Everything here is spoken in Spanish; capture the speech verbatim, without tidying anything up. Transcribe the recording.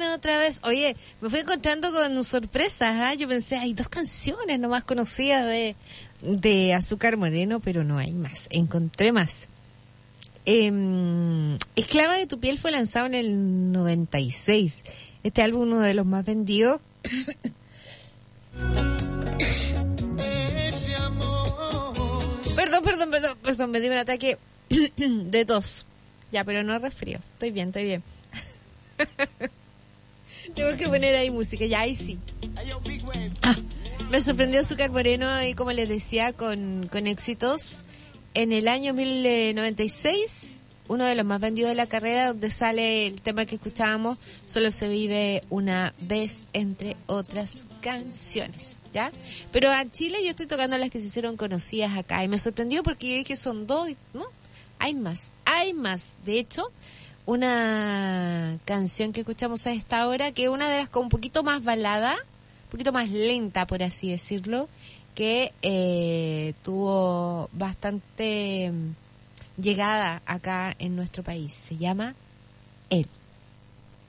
Dame otra vez. Oye, me fui encontrando con sorpresas, ¿ah? Yo pensé, hay dos canciones nomás conocidas de, de Azúcar Moreno, pero no hay más. Encontré más. Eh, Esclava de tu piel fue lanzado en el noventa y seis. Este álbum, uno de los más vendidos. Perdón, perdón, perdón, perdón, me dio un ataque de tos. Ya, pero no resfrío. Estoy bien, estoy bien. Tengo que poner ahí música, ya ahí sí. Ah, me sorprendió Azúcar Moreno y como les decía, con, con éxitos. En el año mil novecientos noventa y seis, uno de los más vendidos de la carrera, donde sale el tema que escuchábamos, Solo se vive una vez, entre otras canciones, ¿ya? Pero a Chile yo estoy tocando las que se hicieron conocidas acá y me sorprendió porque yo dije son dos, ¿no? Hay más, hay más. De hecho, una canción que escuchamos a esta hora, que es una de las como un poquito más balada, un poquito más lenta, por así decirlo, que eh, tuvo bastante llegada acá en nuestro país. Se llama Él.